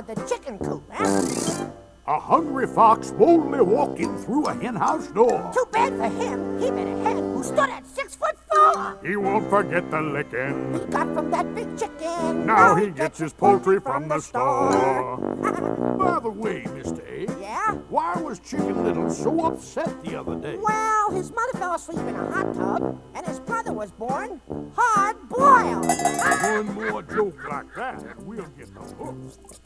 of the chicken coop, huh? A hungry fox boldly walking through a henhouse door. Too bad for him. He met a hen who stood at 6'4". He won't forget the licking He got from that big chicken. now he gets his poultry from the store. By the way, Mr. A, Yeah? why was Chicken Little so upset the other day? Well, his mother fell asleep in a hot tub, and his brother was born hard-boiled. One more joke like that, we'll get the hook.